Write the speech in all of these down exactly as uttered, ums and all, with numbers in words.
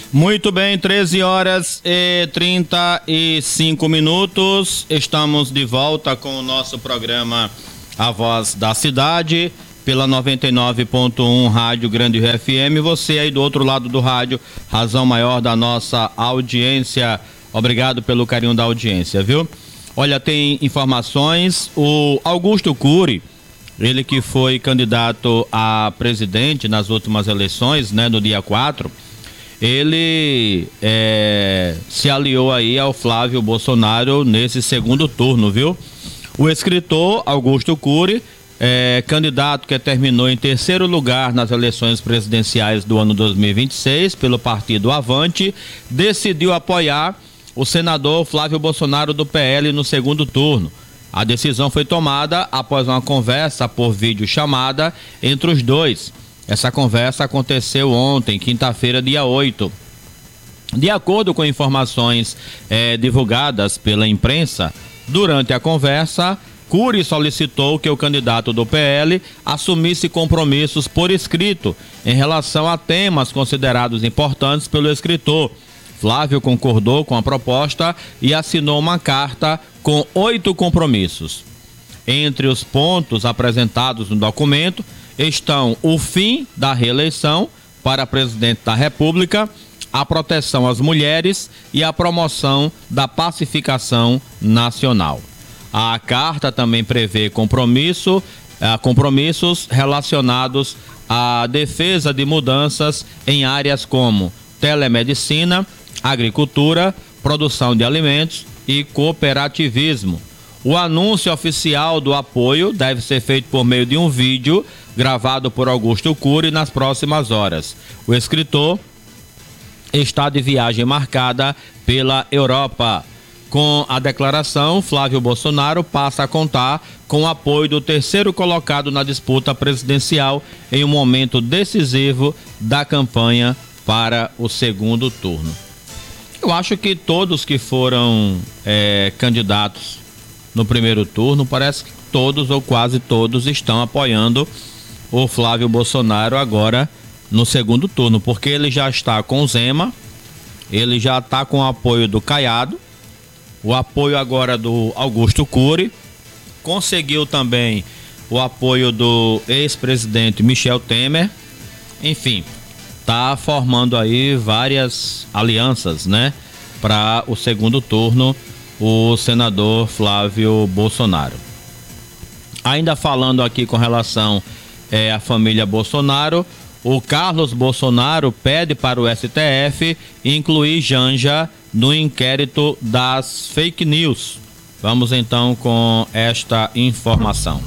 Muito bem, treze horas e trinta e cinco minutos. Estamos de volta com o nosso programa A Voz da Cidade, pela noventa e nove ponto um Rádio Grande Rio F M. Você aí do outro lado do rádio, razão maior da nossa audiência. Obrigado pelo carinho da audiência, viu? Olha, tem informações. O Augusto Cury, ele que foi candidato a presidente nas últimas eleições, né, no dia quatro, ele é, se aliou aí ao Flávio Bolsonaro nesse segundo turno, viu? O escritor Augusto Cury, é, candidato que terminou em terceiro lugar nas eleições presidenciais do ano dois mil e vinte e seis pelo partido Avante, decidiu apoiar o senador Flávio Bolsonaro do P L no segundo turno. A decisão foi tomada após uma conversa por videochamada entre os dois. Essa conversa aconteceu ontem, quinta-feira, dia oito. De acordo com informações eh, divulgadas pela imprensa, durante a conversa, Cury solicitou que o candidato do P L assumisse compromissos por escrito em relação a temas considerados importantes pelo escritor. Flávio concordou com a proposta e assinou uma carta com oito compromissos. Entre os pontos apresentados no documento estão o fim da reeleição para presidente da República, a proteção às mulheres e a promoção da pacificação nacional. A carta também prevê compromisso, eh, compromissos relacionados à defesa de mudanças em áreas como telemedicina, agricultura, produção de alimentos e cooperativismo. O anúncio oficial do apoio deve ser feito por meio de um vídeo gravado por Augusto Cury nas próximas horas. O escritor está de viagem marcada pela Europa. Com a declaração, Flávio Bolsonaro passa a contar com o apoio do terceiro colocado na disputa presidencial em um momento decisivo da campanha para o segundo turno. Eu acho que todos que foram é, candidatos no primeiro turno, parece que todos ou quase todos estão apoiando o Flávio Bolsonaro agora no segundo turno, porque ele já está com o Zema, ele já está com o apoio do Caiado, o apoio agora do Augusto Cury, conseguiu também o apoio do ex-presidente Michel Temer, enfim, está formando aí várias alianças, né, para o segundo turno, o senador Flávio Bolsonaro. Ainda falando aqui com relação é, à família Bolsonaro, o Carlos Bolsonaro pede para o S T F incluir Janja no inquérito das fake news. Vamos então com esta informação.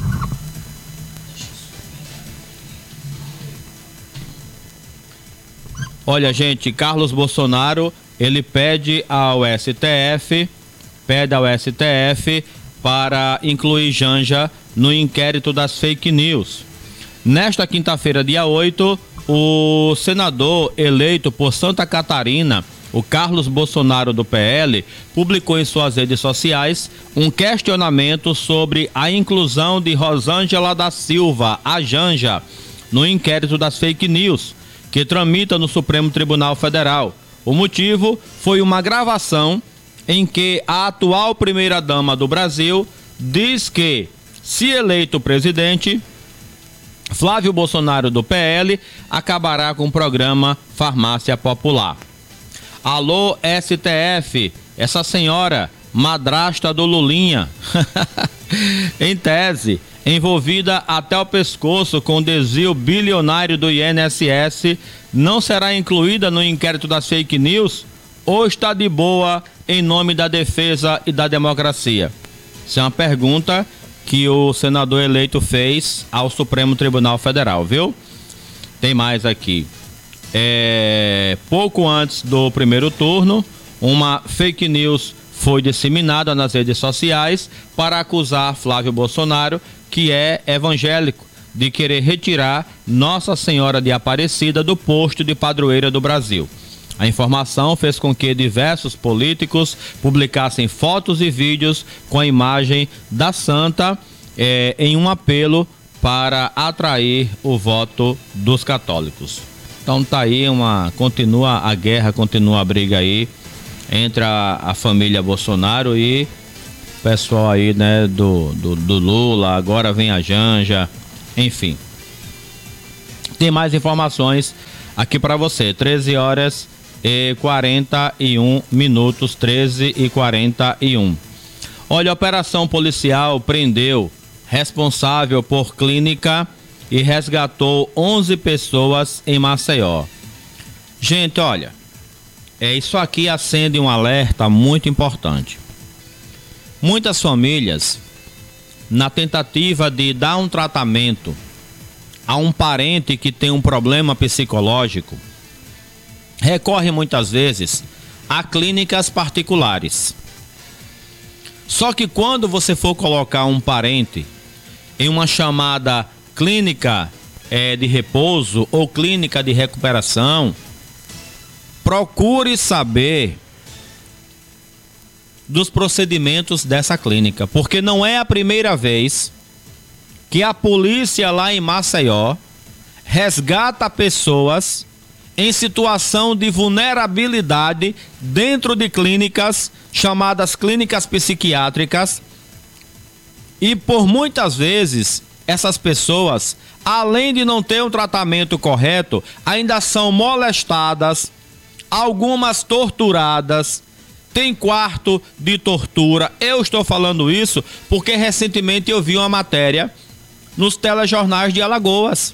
Olha, gente, Carlos Bolsonaro, ele pede ao S T F, pede ao S T F para incluir Janja no inquérito das fake news. Nesta quinta-feira, dia oito, o senador eleito por Santa Catarina, o Carlos Bolsonaro do P L, publicou em suas redes sociais um questionamento sobre a inclusão de Rosângela da Silva, a Janja, no inquérito das fake news, que tramita no Supremo Tribunal Federal. O motivo foi uma gravação em que a atual primeira-dama do Brasil diz que, se eleito presidente, Flávio Bolsonaro do P L acabará com o programa Farmácia Popular. Alô, S T F, essa senhora, madrasta do Lulinha, em tese, envolvida até o pescoço com desvio bilionário do I N S S, não será incluída no inquérito das fake news ou está de boa em nome da defesa e da democracia? Essa é uma pergunta que o senador eleito fez ao Supremo Tribunal Federal, viu? Tem mais aqui. É, pouco antes do primeiro turno, uma fake news foi disseminada nas redes sociais para acusar Flávio Bolsonaro, que é evangélico, de querer retirar Nossa Senhora de Aparecida do posto de padroeira do Brasil. A informação fez com que diversos políticos publicassem fotos e vídeos com a imagem da santa eh, em um apelo para atrair o voto dos católicos. Então tá aí uma, continua a guerra, continua a briga aí entre a, a família Bolsonaro e o pessoal aí, né, do, do, do Lula, agora vem a Janja, enfim. Tem mais informações aqui para você, treze horas e quarenta e um minutos, treze e quarenta e um. Olha, a operação policial prendeu responsável por clínica e resgatou onze pessoas em Maceió. Gente, olha, é, isso aqui acende um alerta muito importante. Muitas famílias, na tentativa de dar um tratamento a um parente que tem um problema psicológico, recorre muitas vezes a clínicas particulares. Só que quando você for colocar um parente em uma chamada clínica é, de repouso ou clínica de recuperação, procure saber dos procedimentos dessa clínica, porque não é a primeira vez que a polícia lá em Maceió resgata pessoas em situação de vulnerabilidade dentro de clínicas chamadas clínicas psiquiátricas, e por muitas vezes essas pessoas, além de não ter um tratamento correto, ainda são molestadas, algumas torturadas, tem quarto de tortura. Eu estou falando isso porque recentemente eu vi uma matéria nos telejornais de Alagoas.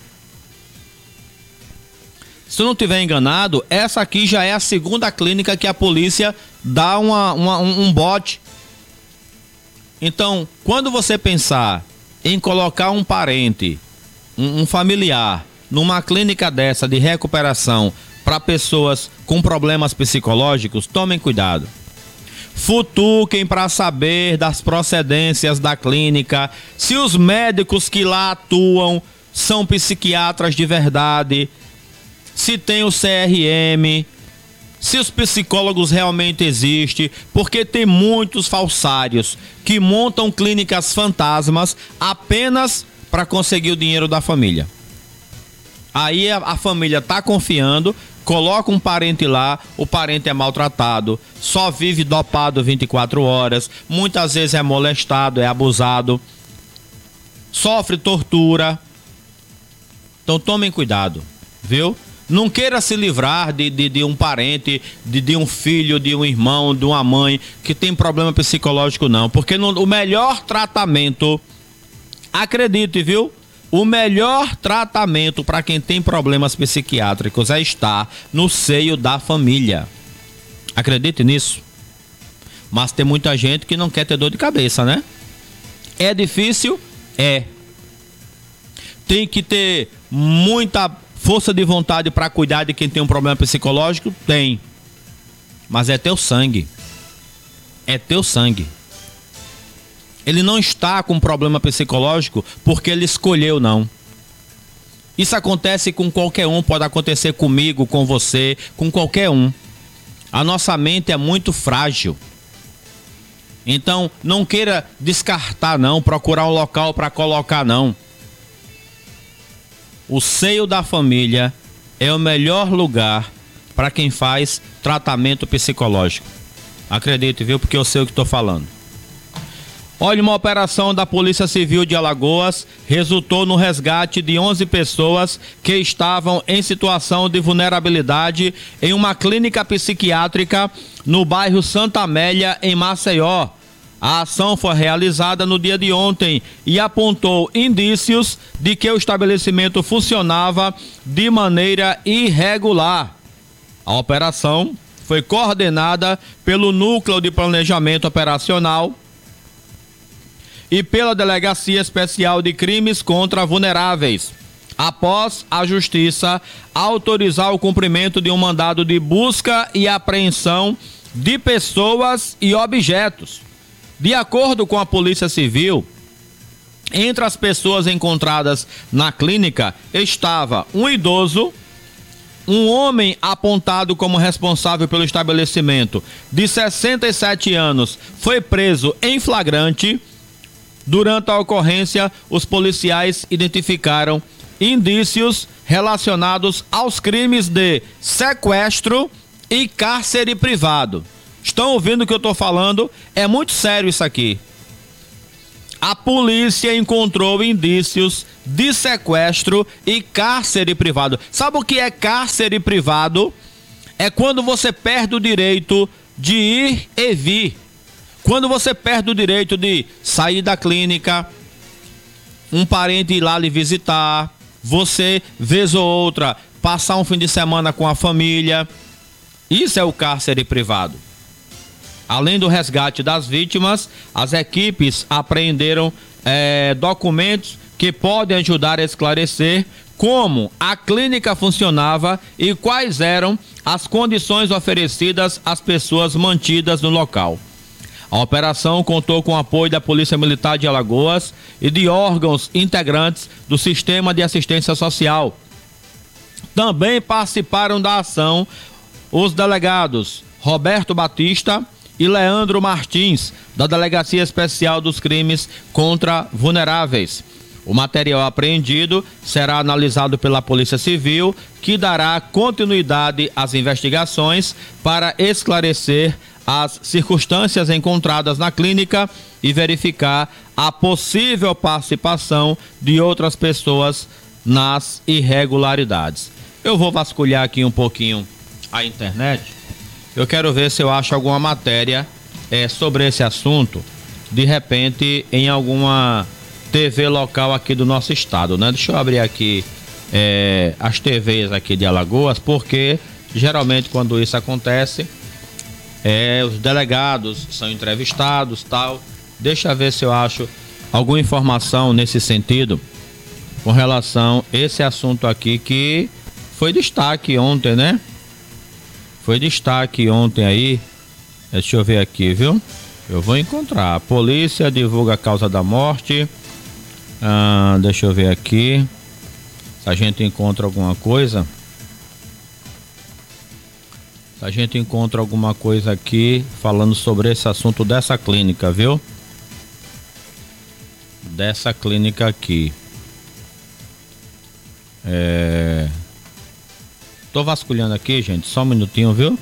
Se eu não estiver enganado, essa aqui já é a segunda clínica que a polícia dá uma, uma, um, um bote. Então, quando você pensar em colocar um parente, um, um familiar, numa clínica dessa de recuperação para pessoas com problemas psicológicos, tomem cuidado. Futuquem para saber das procedências da clínica, se os médicos que lá atuam são psiquiatras de verdade, se tem o C R M, se os psicólogos realmente existem, porque tem muitos falsários que montam clínicas fantasmas apenas para conseguir o dinheiro da família. Aí a, a família está confiando, coloca um parente lá, o parente é maltratado, só vive dopado vinte e quatro horas, muitas vezes é molestado, é abusado, sofre tortura. Então tomem cuidado, viu? Não queira se livrar de, de, de um parente, de, de um filho, de um irmão, de uma mãe que tem problema psicológico, não. Porque no, o melhor tratamento, acredite, viu? O melhor tratamento para quem tem problemas psiquiátricos é estar no seio da família. Acredite nisso. Mas tem muita gente que não quer ter dor de cabeça, né? É difícil? É. Tem que ter muita força de vontade para cuidar de quem tem um problema psicológico? Tem. Mas é teu sangue. É teu sangue. Ele não está com problema psicológico porque ele escolheu, não. Isso acontece com qualquer um, pode acontecer comigo, com você, com qualquer um. A nossa mente é muito frágil. Então, não queira descartar, não, procurar um local para colocar, não. O seio da família é o melhor lugar para quem faz tratamento psicológico. Acredite, viu? Porque eu sei o que estou falando. Olha, uma operação da Polícia Civil de Alagoas resultou no resgate de onze pessoas que estavam em situação de vulnerabilidade em uma clínica psiquiátrica no bairro Santa Amélia, em Maceió. A ação foi realizada no dia de ontem e apontou indícios de que o estabelecimento funcionava de maneira irregular. A operação foi coordenada pelo Núcleo de Planejamento Operacional e pela Delegacia Especial de Crimes contra Vulneráveis, após a Justiça autorizar o cumprimento de um mandado de busca e apreensão de pessoas e objetos. De acordo com a Polícia Civil, entre as pessoas encontradas na clínica estava um idoso, um homem apontado como responsável pelo estabelecimento de sessenta e sete anos, foi preso em flagrante. Durante a ocorrência, os policiais identificaram indícios relacionados aos crimes de sequestro e cárcere privado. Estão ouvindo o que eu estou falando? É muito sério isso aqui. A polícia encontrou indícios de sequestro e cárcere privado. Sabe o que é cárcere privado? É quando você perde o direito de ir e vir. Quando você perde o direito de sair da clínica, um parente ir lá lhe visitar, você, vez ou outra, passar um fim de semana com a família. Isso é o cárcere privado. Além do resgate das vítimas, as equipes apreenderam é, documentos que podem ajudar a esclarecer como a clínica funcionava e quais eram as condições oferecidas às pessoas mantidas no local. A operação contou com o apoio da Polícia Militar de Alagoas e de órgãos integrantes do Sistema de Assistência Social. Também participaram da ação os delegados Roberto Batista e Leandro Martins, da Delegacia Especial dos Crimes contra Vulneráveis. O material apreendido será analisado pela Polícia Civil, que dará continuidade às investigações para esclarecer as circunstâncias encontradas na clínica e verificar a possível participação de outras pessoas nas irregularidades. Eu vou vasculhar aqui um pouquinho a internet. Eu quero ver se eu acho alguma matéria é, sobre esse assunto, de repente, em alguma T V local aqui do nosso estado, né? Deixa eu abrir aqui é, as T Vs aqui de Alagoas, porque geralmente quando isso acontece, é, os delegados são entrevistados, tal. Deixa eu ver se eu acho alguma informação nesse sentido, com relação a esse assunto aqui que foi destaque ontem, né? Foi destaque ontem aí. Deixa eu ver aqui, viu? Eu vou encontrar. A polícia divulga a causa da morte. Ah, deixa eu ver aqui. Se a gente encontra alguma coisa. Se a gente encontra alguma coisa aqui falando sobre esse assunto dessa clínica, viu? Dessa clínica aqui. É... Tô vasculhando aqui, gente, só um minutinho, viu?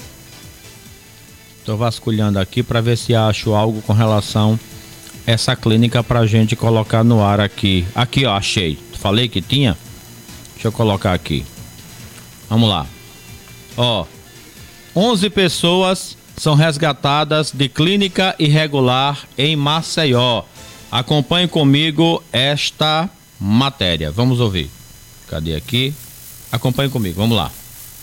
Tô vasculhando aqui para ver se acho algo com relação a essa clínica pra gente colocar no ar aqui. Aqui, ó, achei. Falei que tinha? Deixa eu colocar aqui. Vamos lá. Ó, onze pessoas são resgatadas de clínica irregular em Maceió. Acompanhe comigo esta matéria. Vamos ouvir. Cadê aqui? Acompanhe comigo, vamos lá.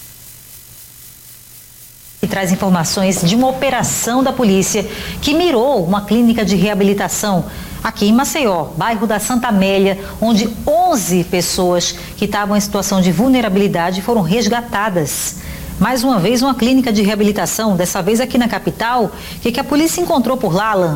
E traz informações de uma operação da polícia que mirou uma clínica de reabilitação aqui em Maceió, bairro da Santa Amélia, onde onze pessoas que estavam em situação de vulnerabilidade foram resgatadas. Mais uma vez, uma clínica de reabilitação, dessa vez aqui na capital. O que, que a polícia encontrou por lá, Alan?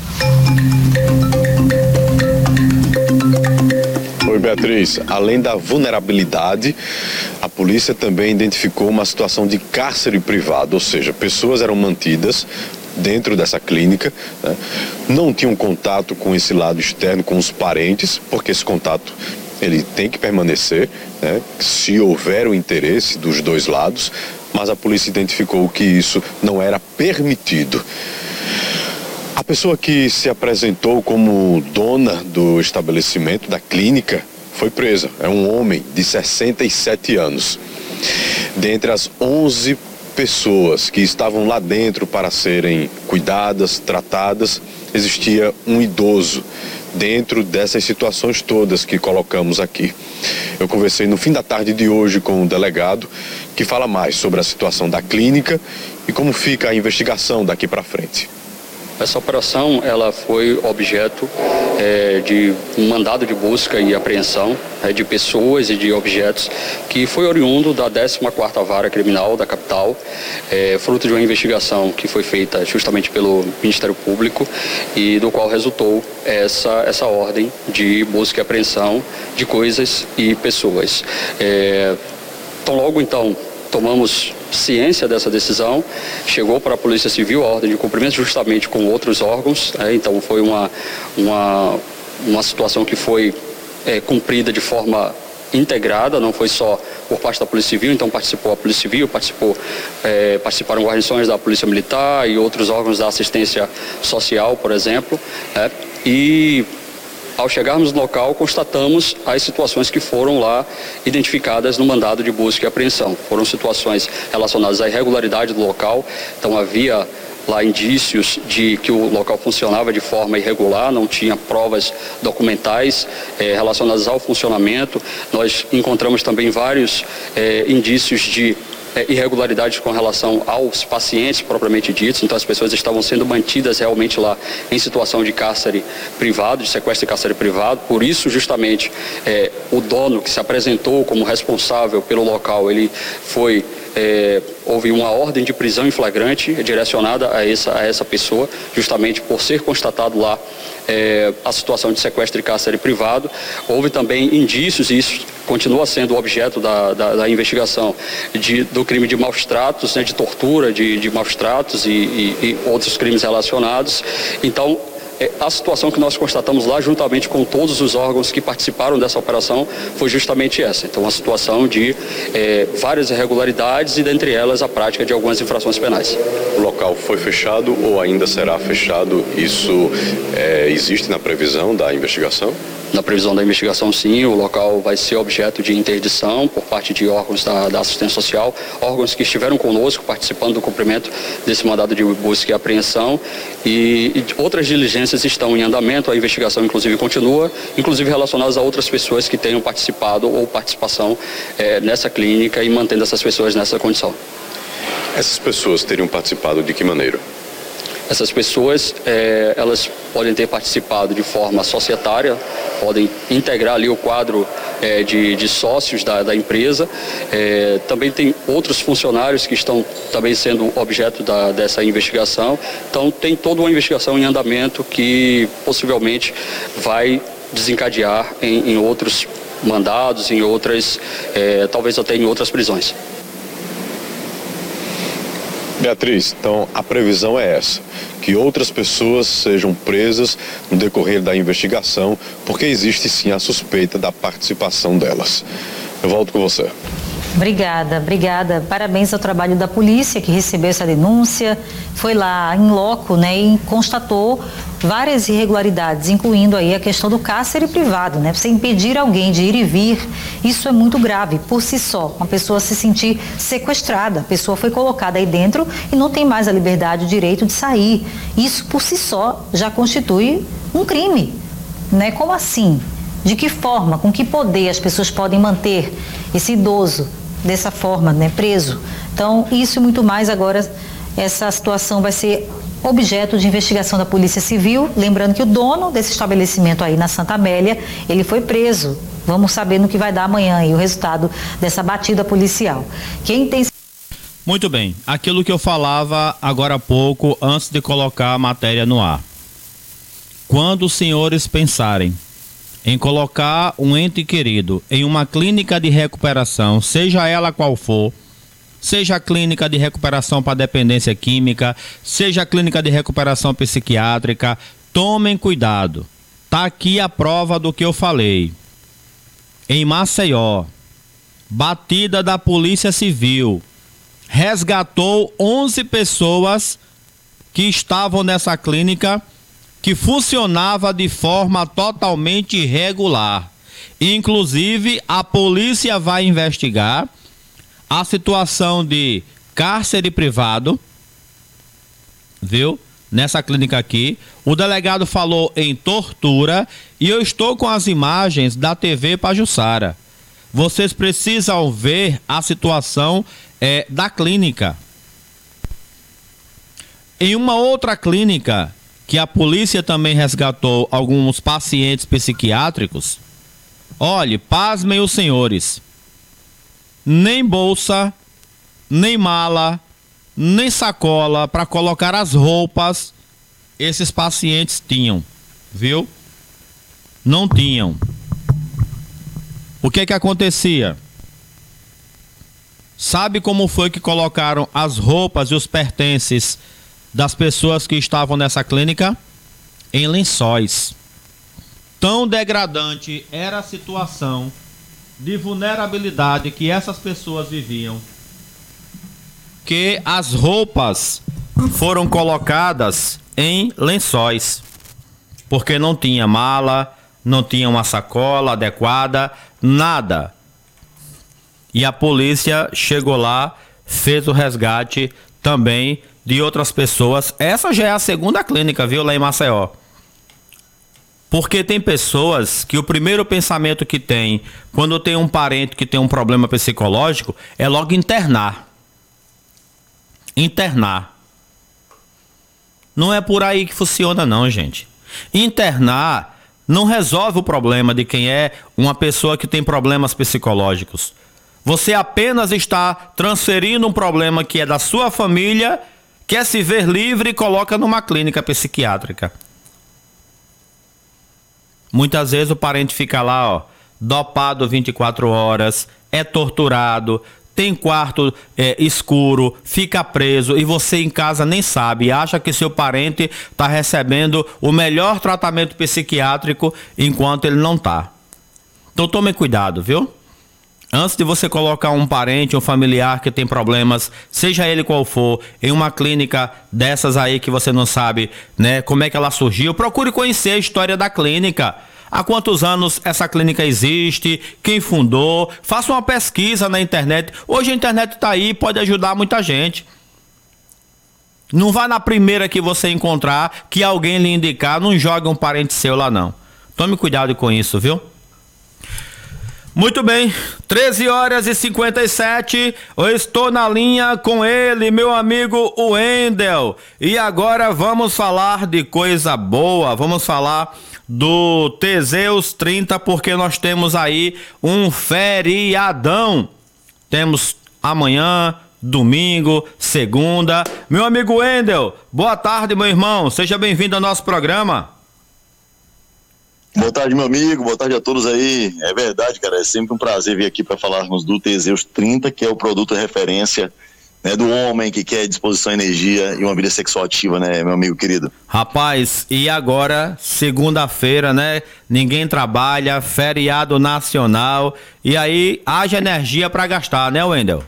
Oi, Beatriz. Além da vulnerabilidade, a polícia também identificou uma situação de cárcere privado, ou seja, pessoas eram mantidas dentro dessa clínica, né? Não tinham contato com esse lado externo, com os parentes, porque esse contato ele tem que permanecer, né? Se houver o interesse dos dois lados, mas a polícia identificou que isso não era permitido. A pessoa que se apresentou como dona do estabelecimento, da clínica, foi presa. É um homem de sessenta e sete anos. Dentre as onze pessoas que estavam lá dentro para serem cuidadas, tratadas, existia um idoso dentro dessas situações todas que colocamos aqui. Eu conversei no fim da tarde de hoje com o delegado, que fala mais sobre a situação da clínica e como fica a investigação daqui para frente. Essa operação ela foi objeto é, de um mandado de busca e apreensão é, de pessoas e de objetos que foi oriundo da décima quarta Vara Criminal da capital, é, fruto de uma investigação que foi feita justamente pelo Ministério Público e do qual resultou essa, essa ordem de busca e apreensão de coisas e pessoas. É, tão logo então tomamos ciência dessa decisão, chegou para a Polícia Civil a ordem de cumprimento justamente com outros órgãos, né? Então foi uma, uma, uma situação que foi é, cumprida de forma integrada, não foi só por parte da Polícia Civil, então participou a Polícia Civil, participou, é, participaram guarnições da Polícia Militar e outros órgãos da assistência social, por exemplo, né? E ao chegarmos no local, constatamos as situações que foram lá identificadas no mandado de busca e apreensão. Foram situações relacionadas à irregularidade do local, então havia lá indícios de que o local funcionava de forma irregular, não tinha provas documentais eh, relacionadas ao funcionamento. Nós encontramos também vários eh, indícios de eh, irregularidades com relação aos pacientes propriamente ditos, então as pessoas estavam sendo mantidas realmente lá em situação de cárcere privado, de sequestro de cárcere privado. Por isso, justamente, eh, o dono que se apresentou como responsável pelo local, ele foi... É, houve uma ordem de prisão em flagrante direcionada a essa, a essa pessoa, justamente por ser constatado lá é, a situação de sequestro e cárcere privado. Houve também indícios, e isso continua sendo objeto da, da, da investigação, de, do crime de maus tratos, né, de tortura, de, de maus tratos e, e, e outros crimes relacionados. Então, a situação que nós constatamos lá, juntamente com todos os órgãos que participaram dessa operação, foi justamente essa. Então, uma situação de é, várias irregularidades e, dentre elas, a prática de algumas infrações penais. O local foi fechado ou ainda será fechado? Isso é, existe na previsão da investigação? Na previsão da investigação, sim, o local vai ser objeto de interdição por parte de órgãos da, da assistência social, órgãos que estiveram conosco participando do cumprimento desse mandado de busca e apreensão, e, e outras diligências estão em andamento, a investigação inclusive continua, inclusive relacionadas a outras pessoas que tenham participado ou participação é, nessa clínica e mantendo essas pessoas nessa condição. Essas pessoas teriam participado de que maneira? Essas pessoas, é, elas podem ter participado de forma societária, podem integrar ali o quadro é, de, de sócios da, da empresa. É, também tem outros funcionários que estão também sendo objeto da, dessa investigação. Então, tem toda uma investigação em andamento que possivelmente vai desencadear em, em outros mandados, em outras, é, talvez até em outras prisões. Beatriz, então a previsão é essa, que outras pessoas sejam presas no decorrer da investigação, porque existe sim a suspeita da participação delas. Eu volto com você. Obrigada, obrigada. Parabéns ao trabalho da polícia que recebeu essa denúncia, foi lá em loco, né, e constatou várias irregularidades, incluindo aí a questão do cárcere privado, né? Você impedir alguém de ir e vir, isso é muito grave por si só. Uma pessoa se sentir sequestrada, a pessoa foi colocada aí dentro e não tem mais a liberdade, o direito de sair. Isso por si só já constitui um crime, né? Como assim? De que forma, com que poder as pessoas podem manter esse idoso dessa forma, né, preso? Então, isso e muito mais agora, essa situação vai ser objeto de investigação da Polícia Civil. Lembrando que o dono desse estabelecimento aí na Santa Amélia, ele foi preso. Vamos saber no que vai dar amanhã aí o resultado dessa batida policial. Quem tem... Muito bem, aquilo que eu falava agora há pouco, antes de colocar a matéria no ar. Quando os senhores pensarem em colocar um ente querido em uma clínica de recuperação, seja ela qual for, seja a clínica de recuperação para dependência química, seja a clínica de recuperação psiquiátrica, tomem cuidado. Tá aqui a prova do que eu falei. Em Maceió, batida da Polícia Civil, resgatou onze pessoas que estavam nessa clínica, que funcionava de forma totalmente irregular. Inclusive, a polícia vai investigar a situação de cárcere privado, viu? Nessa clínica aqui. O delegado falou em tortura e eu estou com as imagens da T V Pajuçara. Vocês precisam ver a situação é, da clínica. Em uma outra clínica que a polícia também resgatou alguns pacientes psiquiátricos, olhe, pasmem os senhores, nem bolsa, nem mala, nem sacola para colocar as roupas esses pacientes tinham, viu? Não tinham. O que que acontecia? Sabe como foi que colocaram as roupas e os pertences das pessoas que estavam nessa clínica? Em lençóis. tão degradante era a situação de vulnerabilidade que essas pessoas viviam, que as roupas foram colocadas em lençóis, porque não tinha mala, não tinha uma sacola adequada, nada. E a polícia chegou lá, fez o resgate também de outras pessoas. Essa já é a segunda clínica, viu, lá em Maceió. Porque tem pessoas que o primeiro pensamento que tem quando tem um parente que tem um problema psicológico é logo internar. Internar. Não é por aí que funciona não, gente. Internar não resolve o problema de quem é uma pessoa que tem problemas psicológicos. Você apenas está transferindo um problema que é da sua família, quer se ver livre e coloca numa clínica psiquiátrica. Muitas vezes o parente fica lá, ó, dopado vinte e quatro horas, é torturado, tem quarto é, escuro, fica preso e você em casa nem sabe, acha que seu parente está recebendo o melhor tratamento psiquiátrico enquanto ele não está. Então tome cuidado, viu? Antes de você colocar um parente, um familiar que tem problemas, seja ele qual for, em uma clínica dessas aí que você não sabe, né, como é que ela surgiu, procure conhecer a história da clínica. Há quantos anos essa clínica existe, quem fundou, faça uma pesquisa na internet. Hoje a internet está aí, pode ajudar muita gente. Não vá na primeira que você encontrar, que alguém lhe indicar, não jogue um parente seu lá não. Tome cuidado com isso, viu? Muito bem, treze horas e cinquenta e sete, eu estou na linha com ele, meu amigo Wendel. E agora vamos falar de coisa boa, vamos falar do Teseus trinta, porque nós temos aí um feriadão. Temos amanhã, domingo, segunda. Meu amigo Wendel, boa tarde, meu irmão, seja bem-vindo ao nosso programa. Boa tarde, meu amigo, boa tarde a todos aí. É verdade, cara, é sempre um prazer vir aqui para falarmos do Teseus trinta, que é o produto referência, né, do homem que quer disposição, energia e uma vida sexual ativa, né, meu amigo querido? Rapaz, e agora, segunda-feira, né, ninguém trabalha, feriado nacional, e aí haja energia para gastar, né, Wendel?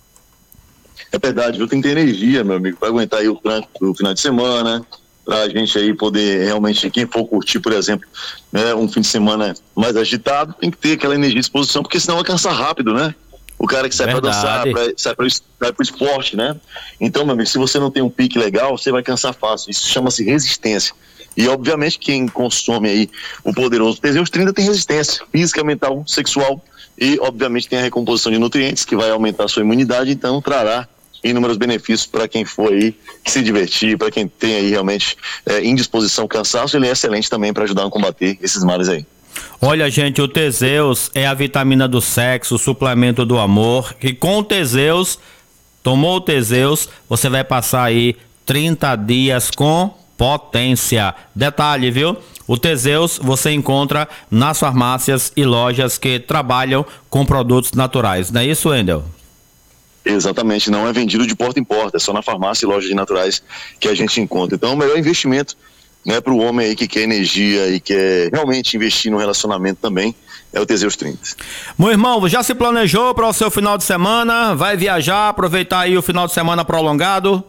É verdade, eu tenho que ter energia, meu amigo, para aguentar aí o tranco do final de semana, para a gente aí poder realmente, quem for curtir, por exemplo, né, um fim de semana mais agitado, tem que ter aquela energia de disposição, porque senão vai cansar rápido, né? O cara que sai para dançar, pra, sai para o esporte, né? Então, meu amigo, se você não tem um pique legal, você vai cansar fácil. Isso chama-se resistência. E, obviamente, quem consome aí o poderoso Teseus trinta tem resistência física, mental, sexual e, obviamente, tem a recomposição de nutrientes que vai aumentar a sua imunidade, então trará inúmeros benefícios para quem for aí se divertir, para quem tem aí realmente é, indisposição, cansaço. Ele é excelente também para ajudar a combater esses males aí. Olha, gente, o Teseus é a vitamina do sexo, o suplemento do amor, que com o Teseus, tomou o Teseus, você vai passar aí trinta dias com potência. Detalhe, viu? O Teseus você encontra nas farmácias e lojas que trabalham com produtos naturais. Não é isso, Wendel? Exatamente, não é vendido de porta em porta, é só na farmácia e loja de naturais que a gente encontra. Então, o melhor investimento, né, para o homem aí que quer energia e quer realmente investir no relacionamento também, é o Teseus trinta. Meu irmão, já se planejou para o seu final de semana? Vai viajar, aproveitar aí o final de semana prolongado?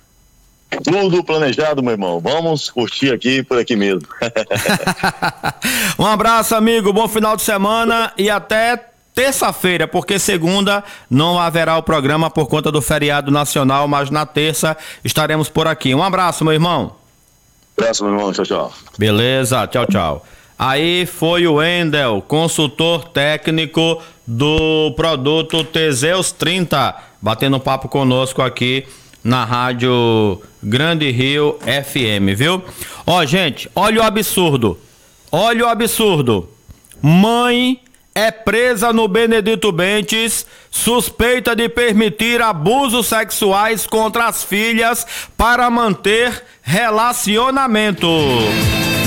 Tudo planejado, meu irmão. Vamos curtir aqui, por aqui mesmo. Um abraço, amigo, bom final de semana e até terça-feira, porque segunda não haverá o programa por conta do feriado nacional, mas na terça estaremos por aqui. Um abraço, meu irmão. Um abraço, meu irmão. Tchau, tchau. Beleza, tchau, tchau. Aí foi o Wendel, consultor técnico do produto Teseus trinta, batendo papo conosco aqui na Rádio Grande Rio F M, viu? Ó, gente, olha o absurdo. Olha o absurdo. Mãe é presa no Benedito Bentes, suspeita de permitir abusos sexuais contra as filhas para manter relacionamento.